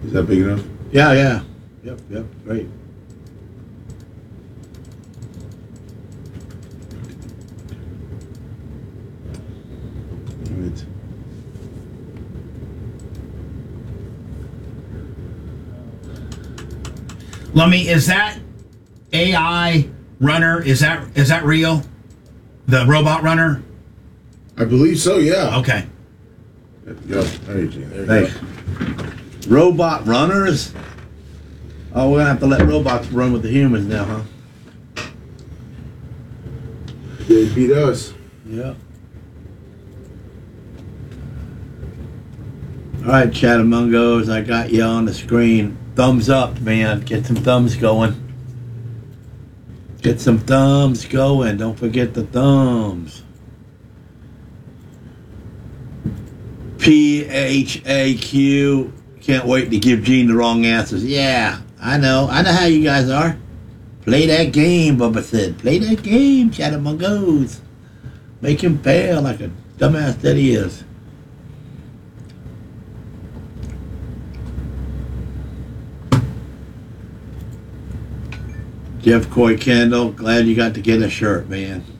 Is that big enough? Yeah, yeah. Yep, great. Right. Lummy, is that AI runner? Is that real? The robot runner? I believe so, yeah. Okay. Yo, there you go. Hey. Robot runners? Oh, we're gonna have to let robots run with the humans now, huh? They beat us. Yeah. All right, Chatamungos, I got you on the screen. Thumbs up, man. Get some thumbs going. Get some thumbs going. Don't forget the thumbs. PHAQ. Can't wait to give Gene the wrong answers. Yeah, I know. I know how you guys are. Play that game, Bubba said. Play that game, Chatamungos. Make him fail like a dumbass that he is. Jeff Coy Kendall, glad you got to get a shirt, man.